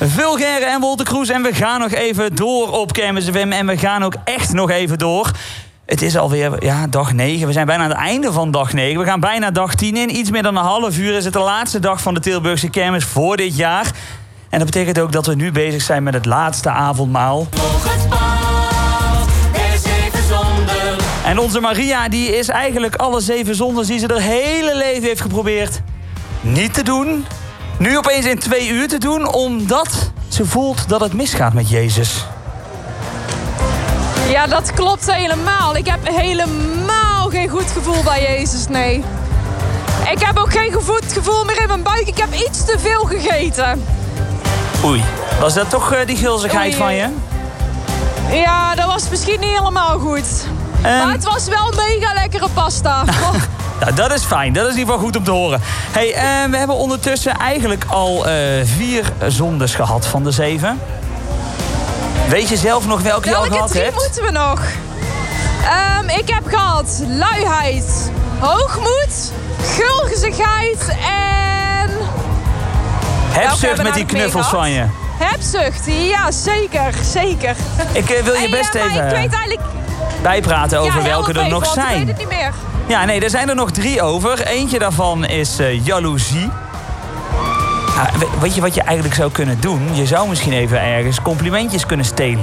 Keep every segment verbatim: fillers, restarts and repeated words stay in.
Vulgaire en Wolter Kroes. En we gaan nog even door op Kermis F M. En we gaan ook echt nog even door. Het is alweer ja, dag negen. We zijn bijna aan het einde van dag negen. We gaan bijna dag tien in. Iets meer dan een half uur is het de laatste dag van de Tilburgse Kermis voor dit jaar. En dat betekent ook dat we nu bezig zijn met het laatste avondmaal. En onze Maria die is eigenlijk alle zeven zondes die ze haar hele leven heeft geprobeerd niet te doen. Nu opeens in twee uur te doen, omdat ze voelt dat het misgaat met Jezus. Ja, dat klopt helemaal. Ik heb helemaal geen goed gevoel bij Jezus, nee. Ik heb ook geen goed gevoel meer in mijn buik. Ik heb iets te veel gegeten. Oei, was dat toch uh, die gulzigheid van je? Ja, dat was misschien niet helemaal goed. Um, maar het was wel mega lekkere pasta. Oh. Nou, dat is fijn. Dat is in ieder geval goed om te horen. Hey, uh, we hebben ondertussen eigenlijk al uh, vier zondes gehad van de zeven. Weet je zelf nog welke, welke je al gehad hebt? Welke drie moeten we nog? Um, ik heb gehad luiheid, hoogmoed, gulzigheid en... Hebzucht met die knuffels van je. Hebzucht, ja, zeker, zeker. Ik uh, wil je en, best ja, even ik weet eigenlijk... bijpraten over ja, welke er even, nog zijn. Ik weet het niet meer. Ja, nee, er zijn er nog drie over. Eentje daarvan is uh, jaloezie. Nou, weet je wat je eigenlijk zou kunnen doen? Je zou misschien even ergens complimentjes kunnen stelen.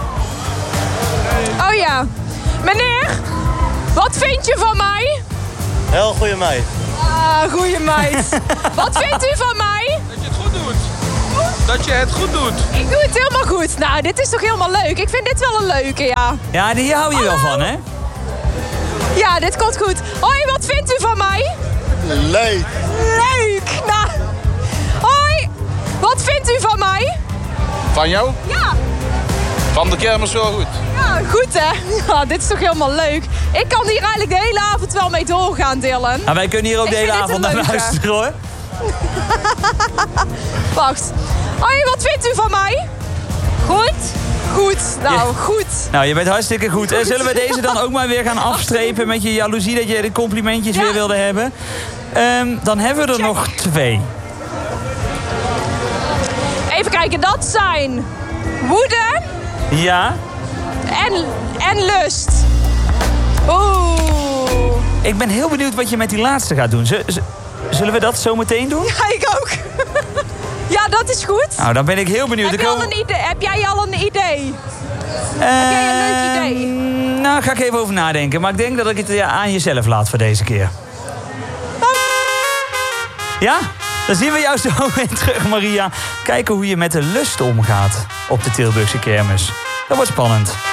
Oh ja. Meneer, wat vind je van mij? Heel goeie meid. Ah, goeie meid. Wat vindt u van mij? Dat je het goed doet. Dat je het goed doet. Ik doe het helemaal goed. Nou, dit is toch helemaal leuk? Ik vind dit wel een leuke, ja. Ja, hier hou je Hallo. wel van, hè? Ja, dit komt goed. Hoi, wat vindt u van mij? Leuk. Leuk. Nou, hoi, wat vindt u van mij? Van jou? Ja. Van de kermis wel goed. Ja, goed hè. Ja, dit is toch helemaal leuk. Ik kan hier eigenlijk de hele avond wel mee doorgaan, Dylan. Nou, wij kunnen hier ook Ik de hele vind dit avond een naar leuke. luisteren, hoor. Wacht. Hoi, wat vindt u van mij? Goed. Goed, nou Ja. goed. Nou, je bent hartstikke goed. goed. Zullen we deze dan ook maar weer gaan afstrepen met je jaloezie... dat je de complimentjes Ja. weer wilde hebben? Um, dan hebben we er Check. nog twee. Even kijken, dat zijn woede Ja? en, en lust. Oeh. Ik ben heel benieuwd wat je met die laatste gaat doen. Z- z- zullen we dat zo meteen doen? Ja, ik ook. Ja, dat is goed. Nou, dan ben ik heel benieuwd. Heb, Ik je wil- al een idee? Heb jij al een idee? Heb jij een leuk idee? Nou, ga ik even over nadenken. Maar ik denk dat ik het ja, aan jezelf laat voor deze keer. Ja? Dan zien we jou zo weer terug, Maria. Kijken hoe je met de lust omgaat op de Tilburgse Kermis. Dat wordt spannend.